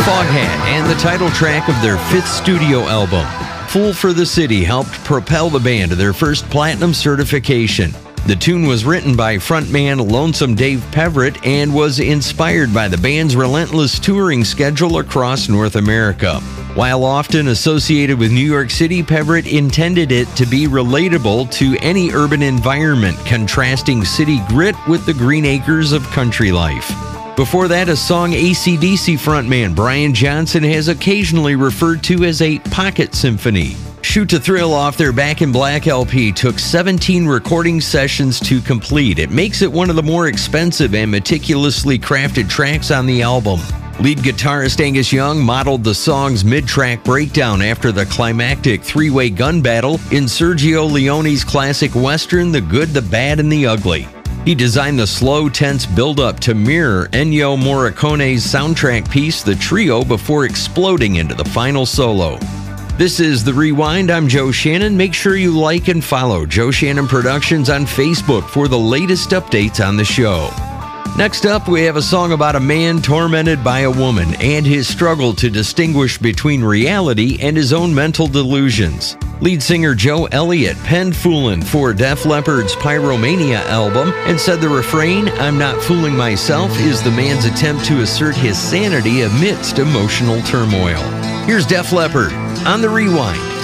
Foghat and the title track of their fifth studio album, Fool for the City, helped propel the band to their first platinum certification. The tune was written by frontman Lonesome Dave Peverett and was inspired by the band's relentless touring schedule across North America. While often associated with New York City, Peverett intended it to be relatable to any urban environment, contrasting city grit with the green acres of country life. Before that, a song AC/DC frontman Brian Johnson has occasionally referred to as a pocket symphony. Shoot to Thrill off their Back in Black LP took 17 recording sessions to complete. It makes it one of the more expensive and meticulously crafted tracks on the album. Lead guitarist Angus Young modeled the song's mid-track breakdown after the climactic three-way gun battle in Sergio Leone's classic western The Good, the Bad, and the Ugly. He designed the slow, tense build-up to mirror Ennio Morricone's soundtrack piece, The Trio, before exploding into the final solo. This is The Rewind. I'm Joe Shannon. Make sure you like and follow Joe Shannon Productions on Facebook for the latest updates on the show. Next up, we have a song about a man tormented by a woman and his struggle to distinguish between reality and his own mental delusions. Lead singer Joe Elliott penned Foolin' for Def Leppard's Pyromania album and said the refrain, "I'm not fooling myself," is the man's attempt to assert his sanity amidst emotional turmoil. Here's Def Leppard on The Rewind.